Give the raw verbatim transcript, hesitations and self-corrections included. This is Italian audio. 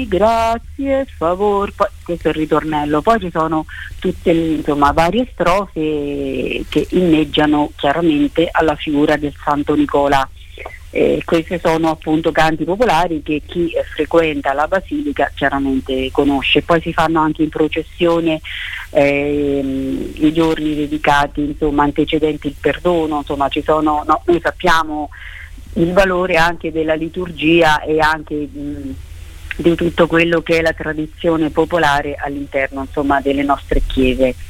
grazie, favor, poi questo è il ritornello, poi ci sono tutte insomma varie strofe che inneggiano chiaramente alla figura del Santo Nicola. Eh, questi sono appunto canti popolari che chi eh, frequenta la basilica chiaramente conosce. Poi si fanno anche in processione ehm, i giorni dedicati, insomma, antecedenti il perdono, insomma ci sono, no, noi sappiamo il valore anche della liturgia e anche mh, di tutto quello che è la tradizione popolare all'interno insomma delle nostre chiese.